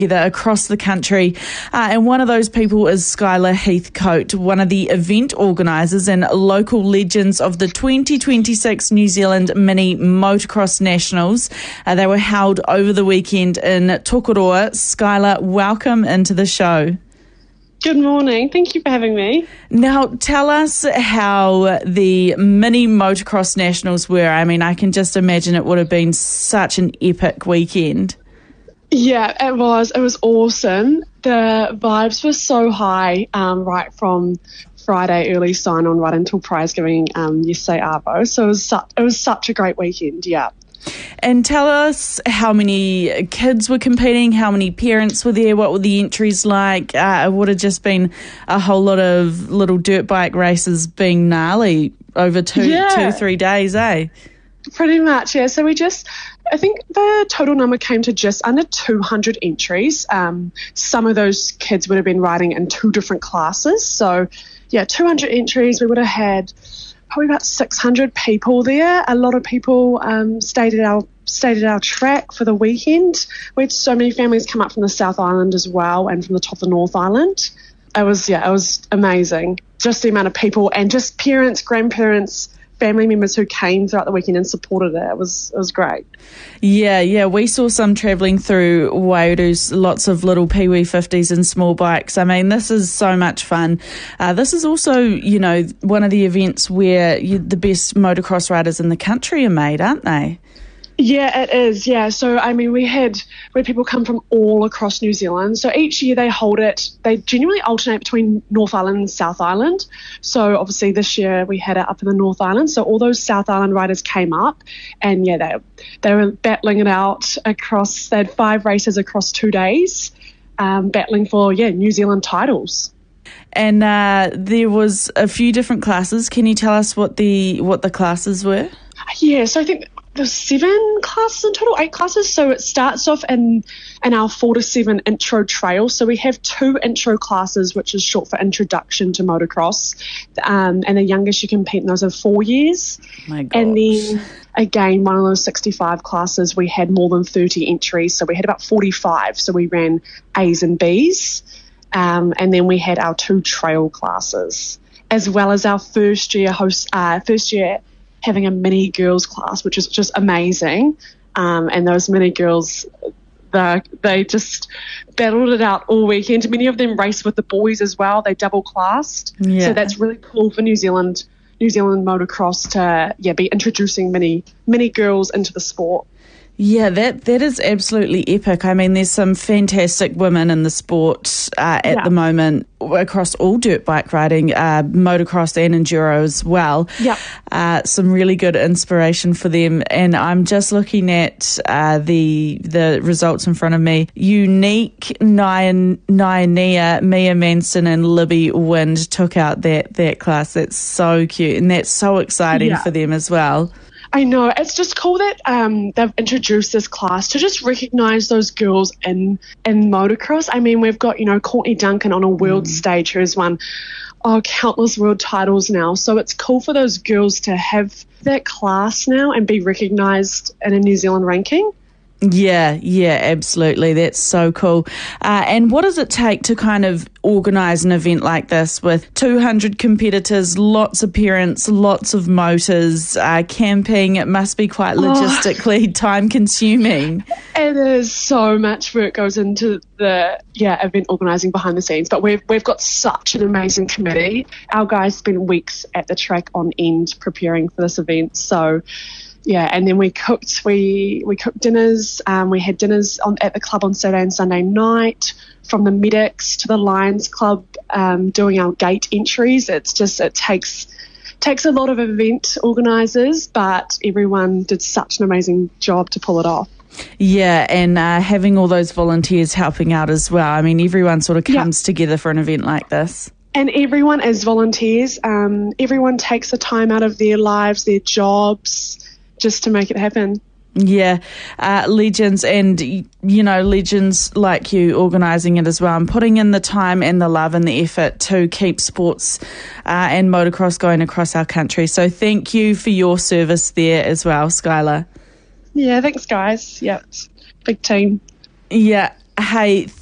across the country. And one of those people is Skylar Heathcote, one of the event organisers and local legends of the 2026 New Zealand Mini Motocross Nationals. They were held over the weekend in Tokoroa. Skylar, welcome into the show. Good morning. Thank you for having me. Now, tell us how the Mini Motocross Nationals were. I mean, I can just imagine it would have been such an epic weekend. Yeah, it was. It was awesome. The vibes were so high right from Friday early sign-on right until prize giving yesterday arvo. So it was such a great weekend, yeah. And tell us how many kids were competing, how many parents were there, what were the entries like? It would have just been a whole lot of little dirt bike races being gnarly over 3 days, eh? Pretty much, yeah. So I think the total number came to just under 200 entries. Some of those kids would have been riding in 2 different classes. So, yeah, 200 entries. We would have had probably about 600 people there. A lot of people stayed at our track for the weekend. We had so many families come up from the South Island as well and from the top of the North Island. It was amazing. Just the amount of people and just parents, grandparents, family members who came throughout the weekend and supported it. It was great. Yeah. We saw some travelling through Wairu's, lots of little Pee-wee 50s and small bikes. I mean, this is so much fun. This is also, one of the events where the best motocross riders in the country are made, aren't they? Yeah, it is. Yeah. So, I mean, we had people come from all across New Zealand. So each year they hold it. They genuinely alternate between North Island and South Island. So obviously this year we had it up in the North Island. So all those South Island riders came up and they were battling it out across, they had 5 races across 2 days, battling for, New Zealand titles. And there was a few different classes. Can you tell us what the classes were? Yeah, so I think there's 7 classes in total, 8 classes. So it starts off in our 4 to 7 intro trail. So we have 2 intro classes, which is short for introduction to motocross. And the youngest you compete in those are 4 years. My gosh. And then again, one of those 65 classes, we had more than 30 entries. So we had about 45. So we ran A's and B's. And then we had our 2 trail classes, as well as our first year having a mini girls class, which is just amazing. And those mini girls, they just battled it out all weekend. Many of them raced with the boys as well. They double classed. Yeah. So that's really cool for New Zealand motocross to be introducing mini girls into the sport. Yeah, that is absolutely epic. I mean, there's some fantastic women in the sport at the moment across all dirt bike riding, motocross and enduro as well. Yeah, some really good inspiration for them. And I'm just looking at the results in front of me. Unique, Nyanea, Mia Manson and Libby Wind took out that class. That's so cute and that's so exciting for them as well. I know. It's just cool that they've introduced this class to just recognise those girls in motocross. I mean, we've got, Courtney Duncan on a world stage who has won countless world titles now. So it's cool for those girls to have that class now and be recognised in a New Zealand ranking. Yeah, absolutely. That's so cool. And what does it take to kind of organise an event like this with 200 competitors, lots of parents, lots of motors, camping? It must be quite logistically time-consuming. It is. So much work goes into the event organising behind the scenes. But we've got such an amazing committee. Our guys spent weeks at the track on end preparing for this event. So yeah, and then we cooked dinners. We had dinners at the club on Saturday and Sunday night, from the medics to the Lions Club, doing our gate entries. It takes a lot of event organisers, but everyone did such an amazing job to pull it off. Yeah, and having all those volunteers helping out as well. I mean, everyone sort of comes together for an event like this. And everyone is volunteers. Everyone takes the time out of their lives, their jobs, just to make it happen. Yeah, legends and, legends like you organising it as well and putting in the time and the love and the effort to keep sports and motocross going across our country. So thank you for your service there as well, Skylar. Yeah, thanks, guys. Yeah, it's a big team. Yeah. Hey,